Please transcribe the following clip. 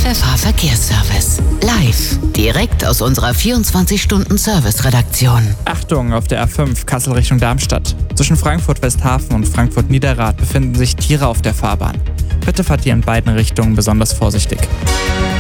FFH Verkehrsservice. Live, direkt aus unserer 24-Stunden-Service-Redaktion. Achtung, auf der A5 Kassel Richtung Darmstadt. Zwischen Frankfurt-Westhafen und Frankfurt-Niederrad befinden sich Tiere auf der Fahrbahn. Bitte fahrt ihr in beiden Richtungen besonders vorsichtig.